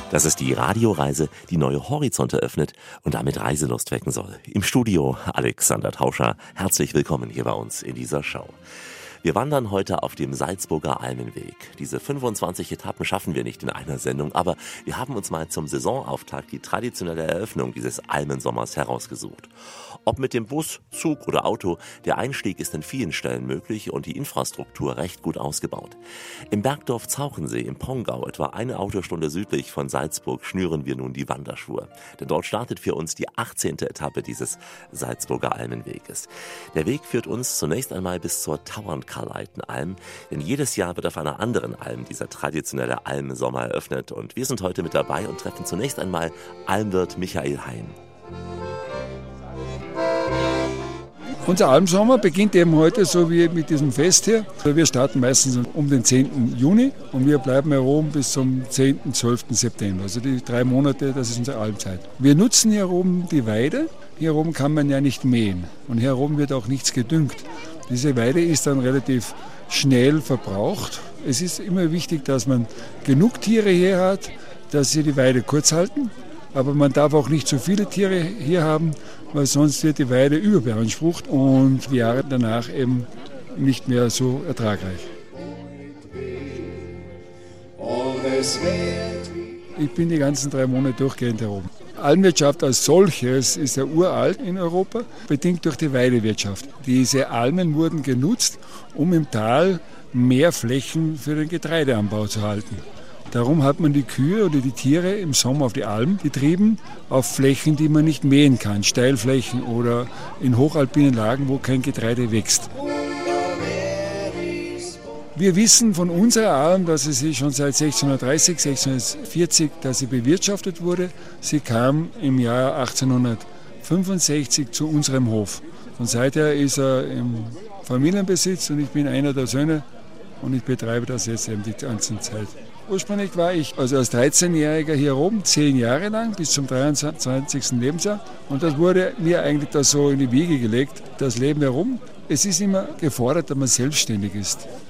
Das ist die Radioreise, die neue Horizonte öffnet und damit Reiselust wecken soll. Im Studio Alexander Tauscher. Herzlich willkommen hier bei uns in dieser Show. Wir wandern heute auf dem Salzburger Almenweg. Diese 25 Etappen schaffen wir nicht in einer Sendung, aber wir haben uns mal zum Saisonauftakt die traditionelle Eröffnung dieses Almensommers herausgesucht. Ob mit dem Bus, Zug oder Auto, der Einstieg ist in vielen Stellen möglich und die Infrastruktur recht gut ausgebaut. Im Bergdorf Zauchensee im Pongau, etwa eine Autostunde südlich von Salzburg, schnüren wir nun die Wanderschuhe. Denn dort startet für uns die 18. Etappe dieses Salzburger Almenweges. Der Weg führt uns zunächst einmal bis zur Tauernkarleitenalm, denn jedes Jahr wird auf einer anderen Alm dieser traditionelle Almensommer eröffnet und wir sind heute mit dabei und treffen zunächst einmal Almwirt Michael Hein. Unser Almsommer beginnt eben heute so wie mit diesem Fest hier. Wir starten meistens um den 10. Juni und wir bleiben hier oben bis zum 10., 12. September. Also die 3 Monate, das ist unsere Almzeit. Wir nutzen hier oben die Weide. Hier oben kann man ja nicht mähen und hier oben wird auch nichts gedüngt. Diese Weide ist dann relativ schnell verbraucht. Es ist immer wichtig, dass man genug Tiere hier hat, dass sie die Weide kurz halten. Aber man darf auch nicht so viele Tiere hier haben, weil sonst wird die Weide überbeansprucht und die Jahre danach eben nicht mehr so ertragreich. Ich bin die ganzen 3 Monate durchgehend hier oben. Almwirtschaft als solches ist ja uralt in Europa, bedingt durch die Weidewirtschaft. Diese Almen wurden genutzt, um im Tal mehr Flächen für den Getreideanbau zu halten. Darum hat man die Kühe oder die Tiere im Sommer auf die Alm getrieben, auf Flächen, die man nicht mähen kann, Steilflächen oder in hochalpinen Lagen, wo kein Getreide wächst. Wir wissen von unserer Alm, dass sie schon seit 1630, 1640, dass sie bewirtschaftet wurde. Sie kam im Jahr 1865 zu unserem Hof. Und seither ist er im Familienbesitz und ich bin einer der Söhne und ich betreibe das jetzt eben die ganze Zeit. Ursprünglich war ich also als 13-Jähriger hier oben, 10 Jahre lang, bis zum 23. Lebensjahr. Und das wurde mir eigentlich da so in die Wiege gelegt, das Leben herum. Es ist immer gefordert, dass man selbstständig ist.